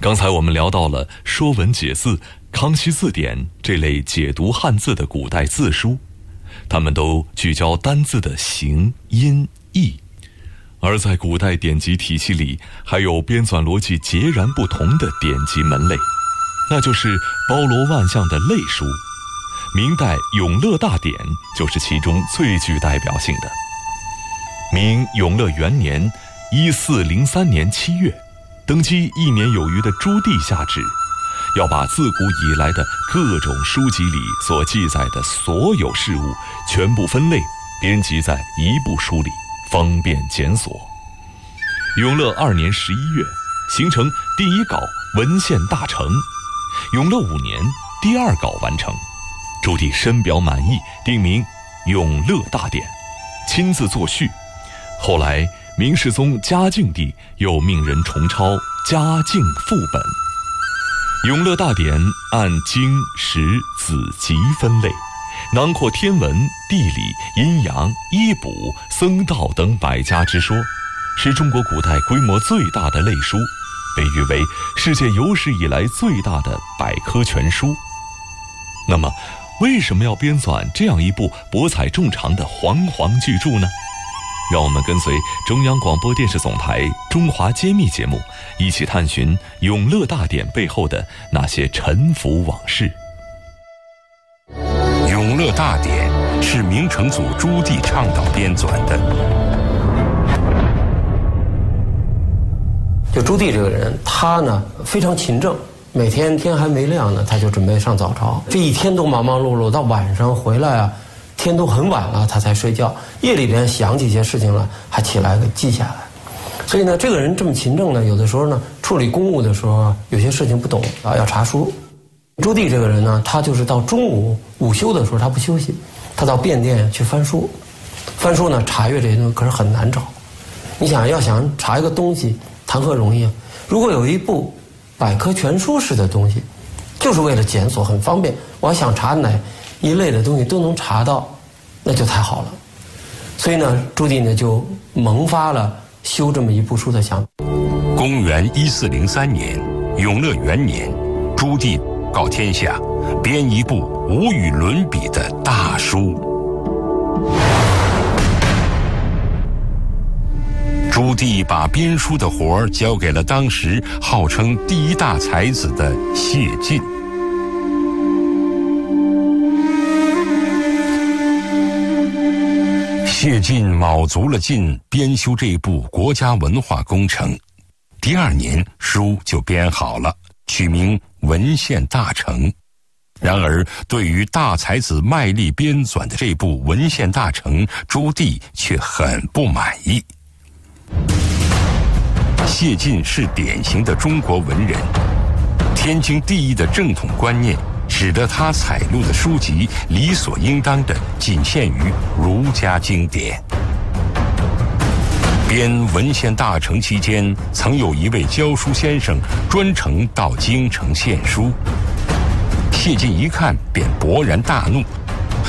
刚才我们聊到了《说文解字》《康熙字典》这类解读汉字的古代字书，它们都聚焦单字的形、音、义。而在古代典籍体系里，还有编纂逻辑截然不同的典籍门类，那就是包罗万象的类书。明代《永乐大典》就是其中最具代表性的。明永乐元年1403年7月，登基1年有余的朱棣下旨，要把自古以来的各种书籍里所记载的所有事物全部分类编辑在一部书里，方便检索。永乐2年11月，形成第一稿文献大成。永乐5年，第二稿完成。朱棣深表满意，定名《永乐大典》，亲自作序。后来明世宗嘉靖帝又命人重抄嘉靖副本。永乐大典按经、史、子集分类，囊括天文、地理、阴阳、医卜、僧道等百家之说，是中国古代规模最大的类书，被誉为世界有史以来最大的百科全书。那么，为什么要编纂这样一部博采众长的煌煌巨著呢？让我们跟随中央广播电视总台《中华揭秘》节目，一起探寻永乐大典背后的那些沉浮往事。 永乐大典是明成祖朱棣倡导编纂的。 就朱棣这个人，他呢非常勤政，每天天还没亮呢，他就准备上早朝，这一天都忙忙碌碌，到晚上回来啊，天都很晚了，他才睡觉。夜里边想起一些事情了，还起来给记下来。所以呢，这个人这么勤政呢，有的时候呢，处理公务的时候，有些事情不懂啊，要查书。朱棣这个人呢，他就是到中午午休的时候，他不休息，他到便殿去翻书。翻书呢，查阅这些东西可是很难找。你想要查一个东西，谈何容易啊？如果有一部百科全书式的东西，就是为了检索，很方便。我要想查哪一类的东西都能查到，那就太好了。所以呢，朱棣呢就萌发了修这么一部书的想法。 公元1403年，永乐元年，朱棣告天下，编一部无与伦比的大书。朱棣把编书的活儿交给了当时号称第一大才子的谢晋。谢晋卯足了劲编修这部国家文化工程，第2年书就编好了，取名《文献大成》。然而，对于大才子卖力编纂的这部《文献大成》，朱棣却很不满意。谢晋是典型的中国文人，天经地义的正统观念使得他采录的书籍理所应当的仅限于儒家经典。编《文献大成》期间，曾有一位教书先生专程到京城献书。谢晋一看便勃然大怒，